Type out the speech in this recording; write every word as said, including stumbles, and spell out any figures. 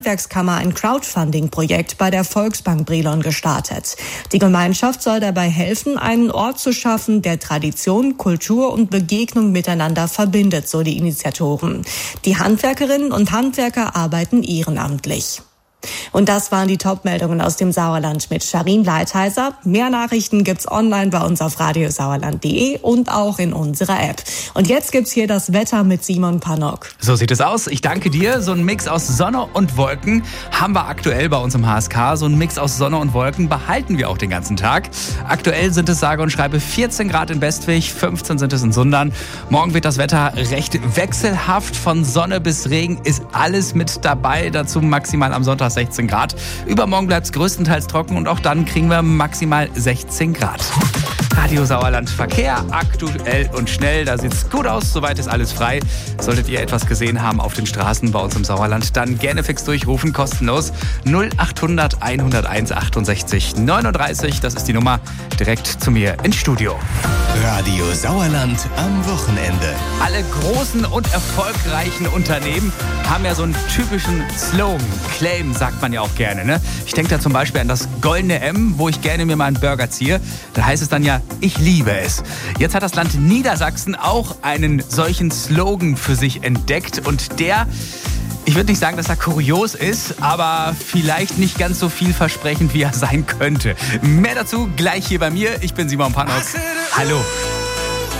Handwerkskammer ein Crowdfunding-Projekt bei der Volksbank Brilon gestartet. Die Gemeinschaft soll dabei helfen, einen Ort zu schaffen, der Tradition, Kultur und Begegnung miteinander verbindet, so die Initiatoren. Die Handwerkerinnen und Handwerker arbeiten ehrenamtlich. Und das waren die Top-Meldungen aus dem Sauerland mit Sharin Leitheiser. Mehr Nachrichten gibt's online bei uns auf radiosauerland punkt de und auch in unserer App. Und jetzt gibt's hier das Wetter mit Simon Panok. So sieht es aus. Ich danke dir. So ein Mix aus Sonne und Wolken haben wir aktuell bei uns im H S K. So ein Mix aus Sonne und Wolken behalten wir auch den ganzen Tag. Aktuell sind es sage und schreibe vierzehn Grad in Bestwig, fünfzehn sind es in Sundern. Morgen wird das Wetter recht wechselhaft. Von Sonne bis Regen ist alles mit dabei. Dazu maximal am Sonntag sechzehn Grad. Übermorgen bleibt es größtenteils trocken und auch dann kriegen wir maximal sechzehn Grad. Radio Sauerland Verkehr, aktuell und schnell. Da sieht's gut aus, soweit ist alles frei. Solltet ihr etwas gesehen haben auf den Straßen bei uns im Sauerland, dann gerne fix durchrufen, kostenlos. null acht hundert hunderteins achtundsechzig neununddreißig, das ist die Nummer direkt zu mir ins Studio. Radio Sauerland am Wochenende. Alle großen und erfolgreichen Unternehmen haben ja so einen typischen Slogan, Claim sagt man ja auch gerne. Ne? Ich denke da zum Beispiel an das Goldene M, wo ich gerne mir mal einen Burger ziehe. Da heißt es dann ja, ich liebe es. Jetzt hat das Land Niedersachsen auch einen solchen Slogan für sich entdeckt und der, ich würde nicht sagen, dass er kurios ist, aber vielleicht nicht ganz so vielversprechend, wie er sein könnte. Mehr dazu gleich hier bei mir. Ich bin Simon Panok. Hallo.